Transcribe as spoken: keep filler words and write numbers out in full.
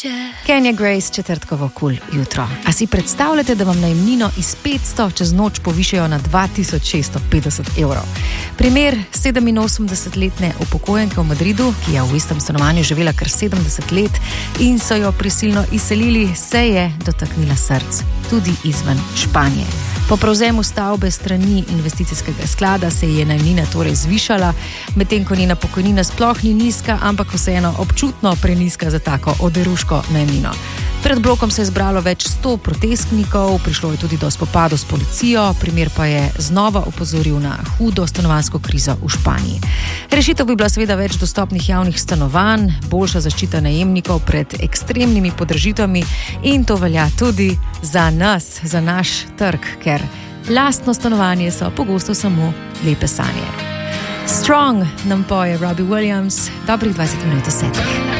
Kenya Grace, četrtkovo kul cool jutro. A si predstavljate, da vam najemnino iz petsto čez noč povišajo na dva tisoč šeststo petdeset evrov? Primer sedeminosemdesetletne upokojenke v Madridu, ki je v istem stanovanju živela kar sedemdeset let in so jo prisilno izselili, se je dotaknila src, tudi izven Španije. Po prevzemu stavbe strani investicijskega sklada se je najemnina torej zvišala, medtem ko njena pokojnina sploh ni nizka, ampak vseeno občutno prenizka za tako oderuško najemnino. Pred blokom se je zbralo več sto protestnikov, prišlo je tudi do spopadov s policijo, primer pa je znova opozoril na hudo stanovanjsko krizo v Španiji. Rešitev bi bila seveda več dostopnih javnih stanovanj, boljša zaščita najemnikov pred ekstremnimi podražitvami in to velja tudi za nas, za naš trg, ker lastno stanovanje so pogosto samo lepe sanje. Strong nam poje Robbie Williams, dobrih dvajset minut do sedmih.